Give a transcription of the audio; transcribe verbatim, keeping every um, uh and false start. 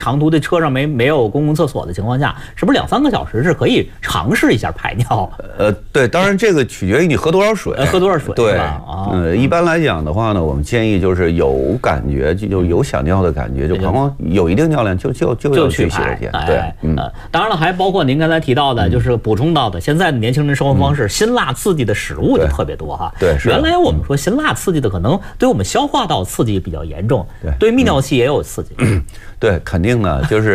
长途的车上没没有公共厕所的情况下，是不是两三个小时是可以尝试一下排尿？ 呃，对，当然这个取决于你喝多少水， 喝多少水。 对， 啊， 呃，一般来讲的话呢，我们建议就是有感觉就有想尿的感觉，就膀胱有一定尿量就就就要去洗手间。对， 嗯，当然了，还包括您刚才提到的，就是补充到的，现在的年轻人生活方式，辛辣刺激的食物就特别多哈。 对， 原来我们说辛辣刺激的可能对我们消化道刺激比较严重，对泌尿系也有刺激。 对，肯定呢，就是。